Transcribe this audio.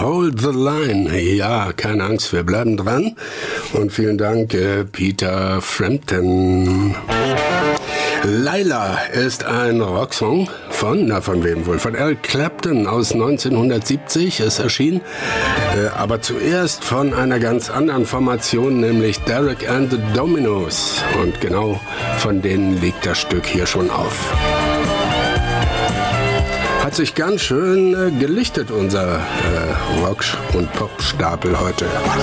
Hold the Line. Ja, keine Angst, wir bleiben dran. Und vielen Dank, Peter Frampton. Laila ist ein Rocksong von wem wohl? Von Eric Clapton aus 1970. Es erschien aber zuerst von einer ganz anderen Formation, nämlich Derek and the Dominos. Und genau von denen liegt das Stück hier schon auf. Hat sich ganz schön gelichtet, unser Rock- und Pop-Stapel heute.